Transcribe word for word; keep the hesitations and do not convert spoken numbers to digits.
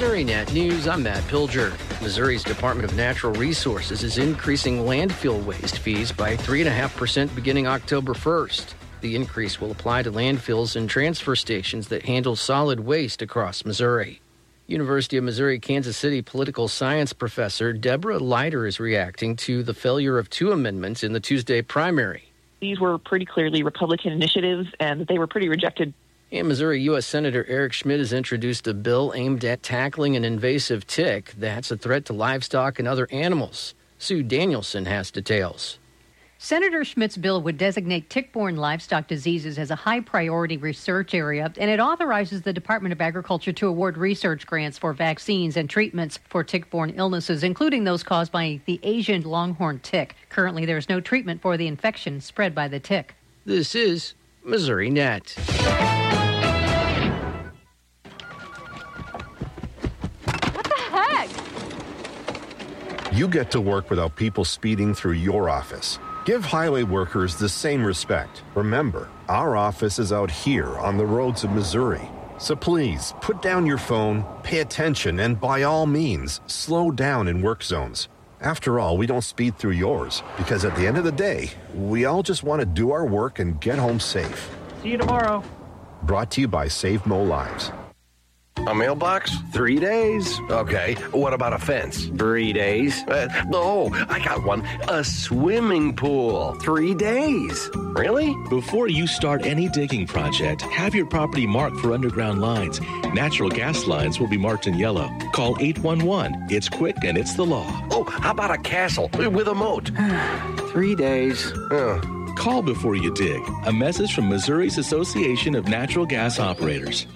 MissouriNet News, I'm Matt Pilger. Missouri's Department of Natural Resources is increasing landfill waste fees by three point five percent beginning October first. The increase will apply to landfills and transfer stations that handle solid waste across Missouri. University of Missouri-Kansas City political science professor Deborah Leiter is reacting to the failure of two amendments in the Tuesday primary. These were pretty clearly Republican initiatives, and they were pretty rejected. And Missouri U S Senator Eric Schmidt has introduced a bill aimed at tackling an invasive tick that's a threat to livestock and other animals. Sue Danielson has details. Senator Schmidt's bill would designate tick-borne livestock diseases as a high-priority research area, and it authorizes the Department of Agriculture to award research grants for vaccines and treatments for tick-borne illnesses, including those caused by the Asian longhorn tick. Currently, there is no treatment for the infection spread by the tick. This is MissouriNet. What the heck? You get to work without people speeding through your office. Give highway workers the same respect. Remember, our office is out here on the roads of Missouri. So please, put down your phone, pay attention, and by all means, slow down in work zones. After all, we don't speed through yours, because at the end of the day, we all just want to do our work and get home safe. See you tomorrow. Brought to you by Save Mo Lives. A mailbox? Three days. Okay. What about a fence? Three days. Uh, oh, I got one. A swimming pool. Three days. Really? Before you start any digging project, have your property marked for underground lines. Natural gas lines will be marked in yellow. Call eight one one. It's quick and it's the law. Oh, how about a castle with a moat? Three days. Uh. Call before you dig. A message from Missouri's Association of Natural Gas Operators.